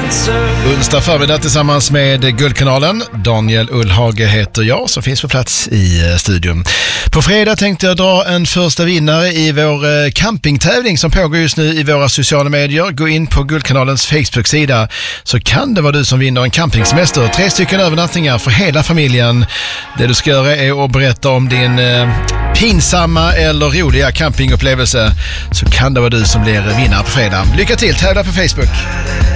Onsdag förmiddag tillsammans med Guldkanalen. Daniel Ullhage heter jag som finns på plats i studion. På fredag tänkte jag dra en första vinnare i vår campingtävling som pågår just nu i våra sociala medier. Gå in på Guldkanalens Facebook-sida så kan det vara du som vinner en campingsemester. 3 stycken övernattningar för hela familjen. Det du ska göra är att berätta om din pinsamma eller roliga campingupplevelse, så kan det vara du som blir vinnare på fredag. Lycka till, tävla på Facebook.